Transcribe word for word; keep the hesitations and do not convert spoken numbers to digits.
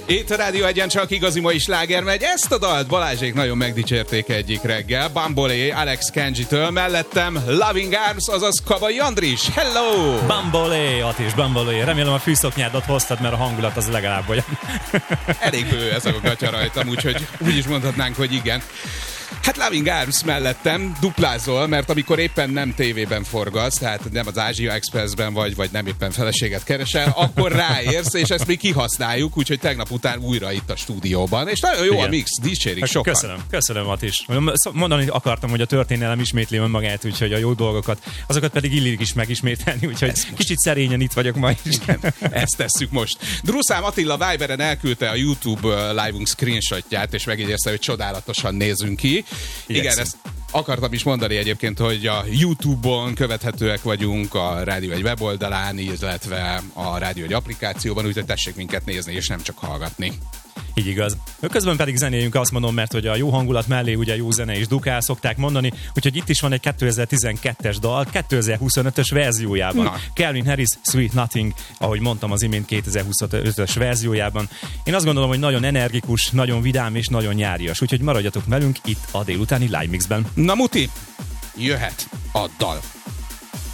Itt a Rádió Egyen csak igazi mai sláger megy. Ezt a dalt Balázsék nagyon megdicsérték egyik reggel. Bambolé, Alex Kenji-től, mellettem Loving Arms, azaz Kabai Andris. Hello! Bambolé, Atis, Bambolé. Remélem a fűszoknyádat hoztad, mert a hangulat az legalább olyan. Elég bő ez a gatya rajtam, úgyhogy úgy is mondhatnánk, hogy igen. Hát Loving Arms mellettem duplázol, mert amikor éppen nem tévében forgatsz, tehát nem az Ázsia Expressben vagy, vagy nem éppen feleséget keresel, akkor ráérsz, és ezt még kihasználjuk, úgyhogy tegnap után újra itt a stúdióban. És nagyon jó igen. A mix, dicsérik hát sokan. Köszönöm, köszönöm Atis. Mondani akartam, hogy a történelem ismétli önmagát, úgyhogy a jó dolgokat, azokat pedig illik is megismételni, úgyhogy kicsit szerényen itt vagyok ma is. Igen, ezt tesszük most. Druszám Attila Viberen elküldte a YouTube live-unk screenshotját, és megígérte, hogy csodálatosan nézünk ki. Igen, igen, ezt akartam is mondani egyébként, hogy a YouTube-on követhetőek vagyunk, a Rádió egy weboldalán, illetve a Rádió egy applikációban, úgyhogy tessék minket nézni, és nem csak hallgatni. Így igaz. Közben pedig zenéljünk, azt mondom, mert hogy a jó hangulat mellé ugye jó zene is dukál, szokták mondani, úgyhogy itt is van egy kétezer-tizenkettes dal, kétezer-huszonötös verziójában. Na. Calvin Harris, Sweet Nothing, ahogy mondtam az imént kétezer-huszonötös verziójában. Én azt gondolom, hogy nagyon energikus, nagyon vidám és nagyon nyárias, úgyhogy maradjatok velünk itt a délutáni Live Mixben. Na muti, jöhet a dal.